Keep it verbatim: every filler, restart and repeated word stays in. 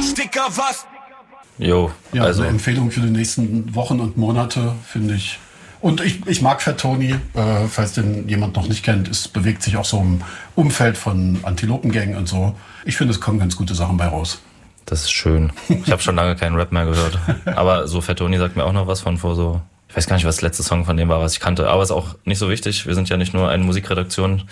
Sticker, was? Jo, ja, also eine Empfehlung für die nächsten Wochen und Monate, finde ich. Und ich, ich mag Fat Tony, äh, falls den jemand noch nicht kennt. Es bewegt sich auch so im Umfeld von Antilopengang und so. Ich finde, es kommen ganz gute Sachen bei raus. das ist schön. Ich habe schon lange keinen Rap mehr gehört. Aber so Fat Tony sagt mir auch noch was von vor so... Ich weiß gar nicht, was der letzte Song von dem war, was ich kannte. Aber ist auch nicht so wichtig. Wir sind ja nicht nur eine Musikredaktion.